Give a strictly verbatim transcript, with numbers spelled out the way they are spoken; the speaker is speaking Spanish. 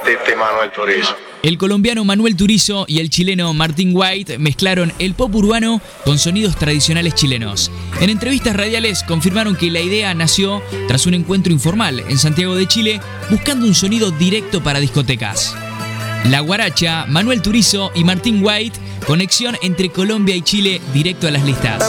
Tete Manuel Turizo. El colombiano Manuel Turizo y el chileno Martín White mezclaron el pop urbano con sonidos tradicionales chilenos. En entrevistas radiales confirmaron que la idea nació tras un encuentro informal en Santiago de Chile, buscando un sonido directo para discotecas. La Guaracha, Manuel Turizo y Martín White, conexión entre Colombia y Chile directo a las listas.